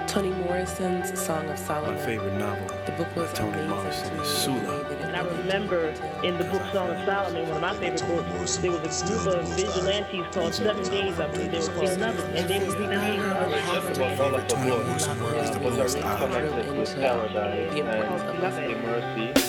Toni Morrison's Song of Solomon. My favorite novel. The book was Toni amazing Morrison to is me. Sula. And I remember in the book Song of Solomon, one of my favorite books, there was a group of vigilantes called 7 Days, I believe they were called, and they would recreate Toni Morrison work is the most Paradise and the importance of Mercy.